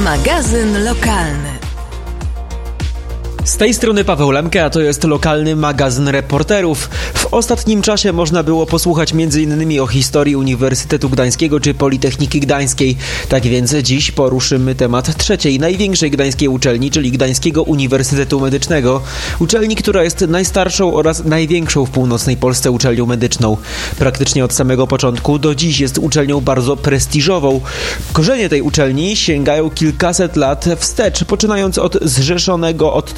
Magazyn lokalny. Z tej strony Paweł Lemke, a to jest lokalny magazyn reporterów. W ostatnim czasie można było posłuchać m.in. o historii Uniwersytetu Gdańskiego czy Politechniki Gdańskiej. Tak więc dziś poruszymy temat trzeciej, największej gdańskiej uczelni, czyli Gdańskiego Uniwersytetu Medycznego. Uczelni, która jest najstarszą oraz największą w północnej Polsce uczelnią medyczną. Praktycznie od samego początku do dziś jest uczelnią bardzo prestiżową. Korzenie tej uczelni sięgają kilkaset lat wstecz, poczynając od zrzeszonego od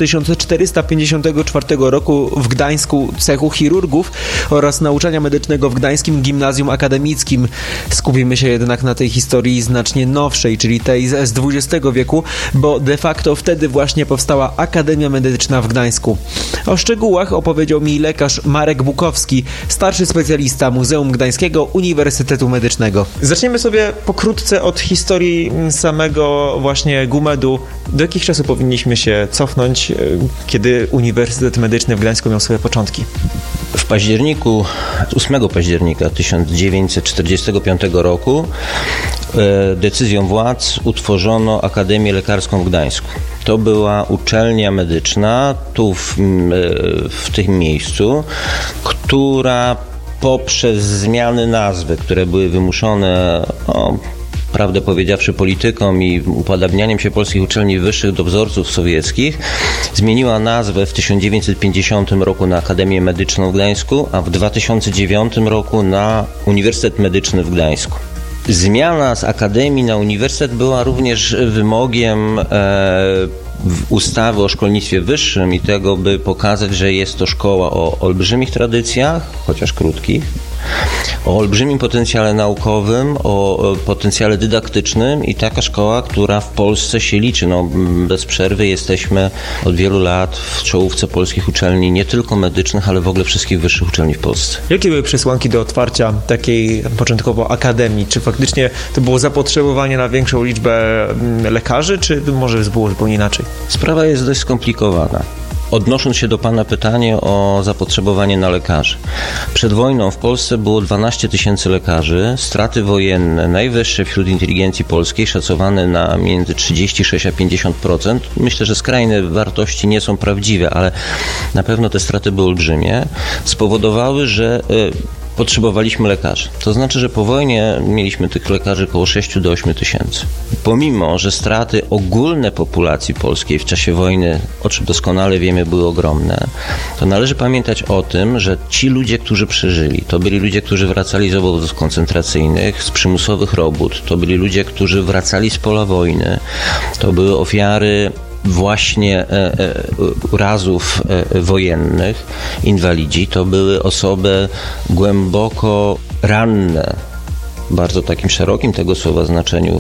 1454 roku w Gdańsku cechu chirurgów oraz nauczania medycznego w Gdańskim Gimnazjum Akademickim. Skupimy się jednak na tej historii znacznie nowszej, czyli tej z XX wieku, bo de facto wtedy właśnie powstała Akademia Medyczna w Gdańsku. O szczegółach opowiedział mi lekarz Marek Bukowski, starszy specjalista Muzeum Gdańskiego Uniwersytetu Medycznego. Zaczniemy sobie pokrótce od historii samego właśnie GUMED-u. Do jakich czasów powinniśmy się cofnąć, kiedy Uniwersytet Medyczny w Gdańsku miał swoje początki? W październiku, 8 października 1945 roku decyzją władz utworzono Akademię Lekarską w Gdańsku. To była uczelnia medyczna tu w tym miejscu, która poprzez zmiany nazwy, które były wymuszone prawdę powiedziawszy polityką i upodabnianiem się polskich uczelni wyższych do wzorców sowieckich, zmieniła nazwę w 1950 roku na Akademię Medyczną w Gdańsku, a w 2009 roku na Uniwersytet Medyczny w Gdańsku. Zmiana z Akademii na Uniwersytet była również wymogiem ustawy o szkolnictwie wyższym i tego, by pokazać, że jest to szkoła o olbrzymich tradycjach, chociaż krótkich, o olbrzymim potencjale naukowym, o potencjale dydaktycznym i taka szkoła, która w Polsce się liczy. Bez przerwy jesteśmy od wielu lat w czołówce polskich uczelni, nie tylko medycznych, ale w ogóle wszystkich wyższych uczelni w Polsce. Jakie były przesłanki do otwarcia takiej początkowo akademii? Czy faktycznie to było zapotrzebowanie na większą liczbę lekarzy, czy może było zupełnie inaczej? Sprawa jest dość skomplikowana. Odnosząc się do Pana pytania o zapotrzebowanie na lekarzy. Przed wojną w Polsce było 12 tysięcy lekarzy. Straty wojenne najwyższe wśród inteligencji polskiej, szacowane na między 36 a 50%. Myślę, że skrajne wartości nie są prawdziwe, ale na pewno te straty były olbrzymie. Spowodowały, że potrzebowaliśmy lekarzy. To znaczy, że po wojnie mieliśmy tych lekarzy około 6 do 8 tysięcy. Pomimo, że straty ogólne populacji polskiej w czasie wojny, o czym doskonale wiemy, były ogromne, to należy pamiętać o tym, że ci ludzie, którzy przeżyli, to byli ludzie, którzy wracali z obozów koncentracyjnych, z przymusowych robót, to byli ludzie, którzy wracali z pola wojny, to były ofiary właśnie urazów wojennych, inwalidzi, to były osoby głęboko ranne, w takim szerokim tego słowa znaczeniu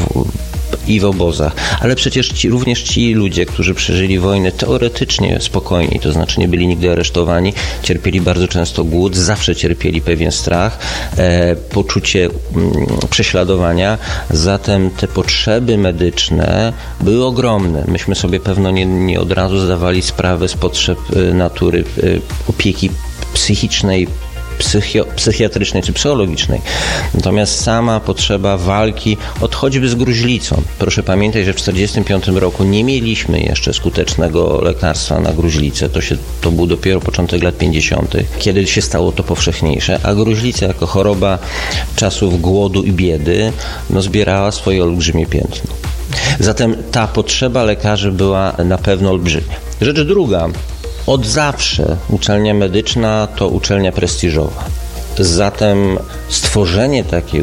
i w obozach, ale przecież również ci ludzie, którzy przeżyli wojnę teoretycznie spokojni, to znaczy nie byli nigdy aresztowani, cierpieli bardzo często głód, zawsze cierpieli pewien strach, poczucie prześladowania, zatem te potrzeby medyczne były ogromne. Myśmy sobie pewno nie od razu zdawali sprawę z potrzeb natury opieki psychicznej, psychiatrycznej czy psychologicznej. Natomiast sama potrzeba walki choćby z gruźlicą. Proszę pamiętać, że w 1945 roku nie mieliśmy jeszcze skutecznego lekarstwa na gruźlicę. To był dopiero początek lat 50., kiedy się stało to powszechniejsze, a gruźlica jako choroba czasów głodu i biedy zbierała swoje olbrzymie piętno. Zatem ta potrzeba lekarzy była na pewno olbrzymia. Rzecz druga. Od zawsze uczelnia medyczna to uczelnia prestiżowa. Zatem stworzenie takiej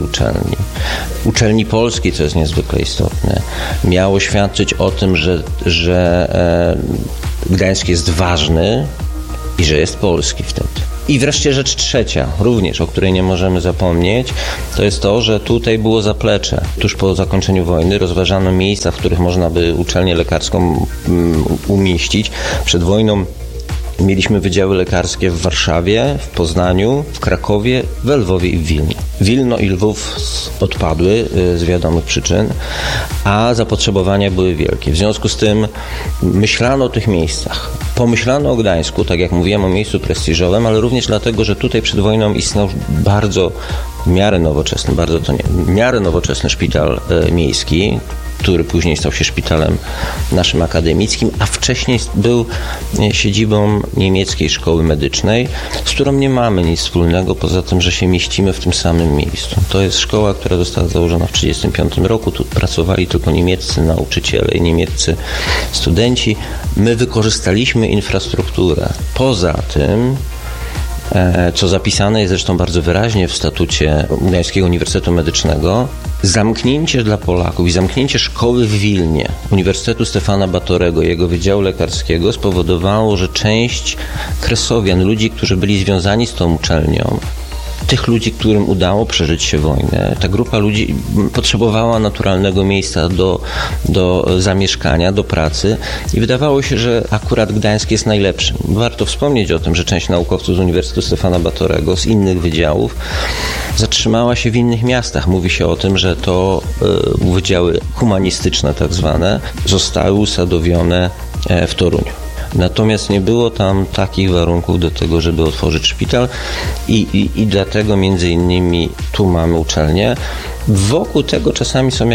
uczelni polskiej, co jest niezwykle istotne, miało świadczyć o tym, że Gdańsk jest ważny i że jest polski wtedy. I wreszcie rzecz trzecia, również o której nie możemy zapomnieć, to jest to, że tutaj było zaplecze. Tuż po zakończeniu wojny rozważano miejsca, w których można by uczelnię lekarską umieścić. Przed wojną mieliśmy wydziały lekarskie w Warszawie, w Poznaniu, w Krakowie, w Lwowie i w Wilnie. Wilno i Lwów odpadły z wiadomych przyczyn, a zapotrzebowania były wielkie. W związku z tym myślano o tych miejscach. Pomyślano o Gdańsku, tak jak mówiłem, o miejscu prestiżowym, ale również dlatego, że tutaj przed wojną istniał w miarę nowoczesny szpital miejski, który później stał się szpitalem naszym akademickim, a wcześniej był siedzibą niemieckiej szkoły medycznej, z którą nie mamy nic wspólnego, poza tym, że się mieścimy w tym samym miejscu. To jest szkoła, która została założona w 1935 roku. Tu pracowali tylko niemieccy nauczyciele i niemieccy studenci. My wykorzystaliśmy infrastrukturę. Poza tym, co zapisane jest zresztą bardzo wyraźnie w statucie Gdańskiego Uniwersytetu Medycznego, zamknięcie dla Polaków i zamknięcie szkoły w Wilnie, Uniwersytetu Stefana Batorego i jego Wydziału Lekarskiego spowodowało, że część kresowian, ludzi, którzy byli związani z tą uczelnią, tych ludzi, którym udało przeżyć się wojnę, ta grupa ludzi potrzebowała naturalnego miejsca do zamieszkania, do pracy i wydawało się, że akurat Gdańsk jest najlepszym. Warto wspomnieć o tym, że część naukowców z Uniwersytetu Stefana Batorego, z innych wydziałów zatrzymała się w innych miastach. Mówi się o tym, że to wydziały humanistyczne tak zwane zostały usadowione w Toruniu. Natomiast nie było tam takich warunków do tego, żeby otworzyć szpital i dlatego między innymi tu mamy uczelnię. Wokół tego czasami są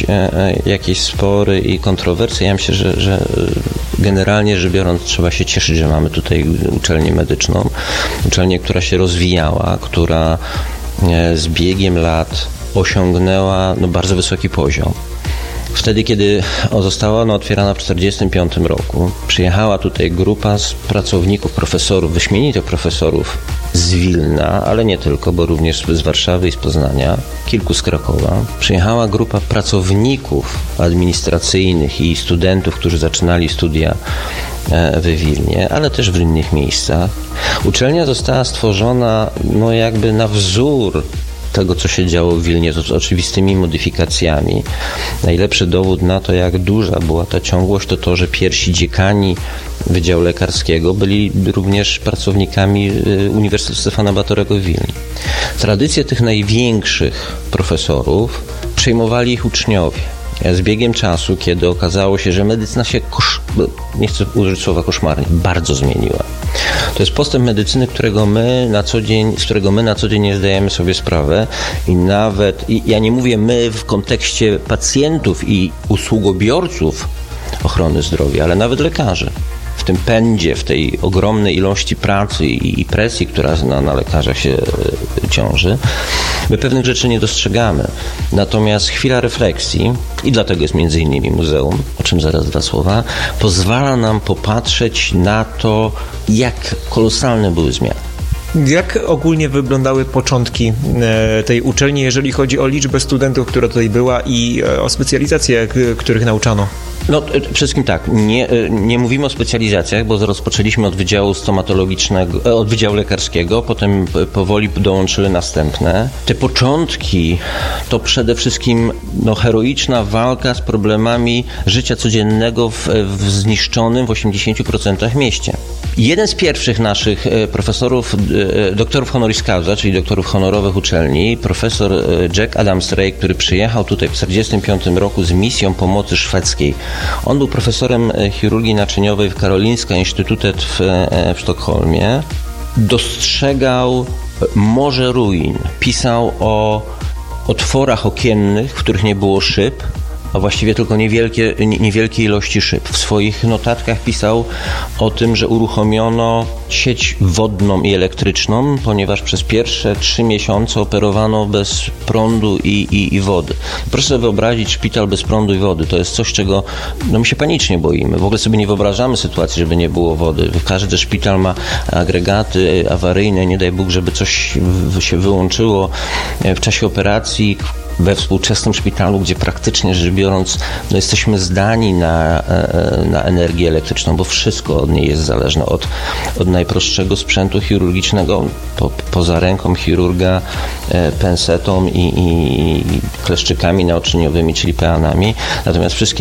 jakieś spory i kontrowersje. Ja myślę, że generalnie rzecz biorąc trzeba się cieszyć, że mamy tutaj uczelnię medyczną. Uczelnię, która się rozwijała, która z biegiem lat osiągnęła bardzo wysoki poziom. Wtedy, kiedy została ona otwierana w 1945 roku, przyjechała tutaj grupa z pracowników, profesorów, wyśmienitych profesorów z Wilna, ale nie tylko, bo również z Warszawy i z Poznania, kilku z Krakowa. Przyjechała grupa pracowników administracyjnych i studentów, którzy zaczynali studia w Wilnie, ale też w innych miejscach. Uczelnia została stworzona jakby na wzór tego, co się działo w Wilnie, z oczywistymi modyfikacjami. Najlepszy dowód na to, jak duża była ta ciągłość, to, że pierwsi dziekani Wydziału Lekarskiego byli również pracownikami Uniwersytetu Stefana Batorego w Wilnie. Tradycję tych największych profesorów przejmowali ich uczniowie. Z biegiem czasu, kiedy okazało się, że medycyna się, nie chcę użyć słowa koszmarnie, bardzo zmieniła. To jest postęp medycyny, z którego my na co dzień nie zdajemy sobie sprawę i nawet, ja nie mówię my w kontekście pacjentów i usługobiorców ochrony zdrowia, ale nawet lekarzy. W tym pędzie, w tej ogromnej ilości pracy i presji, która na lekarzach się ciąży, my pewnych rzeczy nie dostrzegamy. Natomiast chwila refleksji, i dlatego jest między innymi muzeum, o czym zaraz dwa słowa, pozwala nam popatrzeć na to, jak kolosalne były zmiany. Jak ogólnie wyglądały początki tej uczelni, jeżeli chodzi o liczbę studentów, która tutaj była i o specjalizacje, których nauczano? Przede wszystkim tak, nie mówimy o specjalizacjach, bo rozpoczęliśmy od wydziału stomatologicznego, od wydziału lekarskiego, potem powoli dołączyły następne. Te początki to przede wszystkim heroiczna walka z problemami życia codziennego w zniszczonym w 80% mieście. Jeden z pierwszych naszych profesorów, doktorów honoris causa, czyli doktorów honorowych uczelni, profesor Jack Adams Ray, który przyjechał tutaj w 1945 roku z misją pomocy szwedzkiej. On był profesorem chirurgii naczyniowej w Karolinska Instytutet w Sztokholmie. Dostrzegał morze ruin. Pisał o otworach okiennych, w których nie było szyb, a właściwie tylko niewielkie ilości szyb. W swoich notatkach pisał o tym, że uruchomiono sieć wodną i elektryczną, ponieważ przez pierwsze 3 miesiące operowano bez prądu i wody. Proszę sobie wyobrazić szpital bez prądu i wody. To jest coś, czego my się panicznie boimy. W ogóle sobie nie wyobrażamy sytuacji, żeby nie było wody. Każdy szpital ma agregaty awaryjne, nie daj Bóg, żeby coś się wyłączyło w czasie operacji. We współczesnym szpitalu, gdzie praktycznie rzecz biorąc jesteśmy zdani na energię elektryczną, bo wszystko od niej jest zależne, od najprostszego sprzętu chirurgicznego, poza ręką chirurga, pensetą i kleszczykami naoczyniowymi, czyli peanami, natomiast wszystkie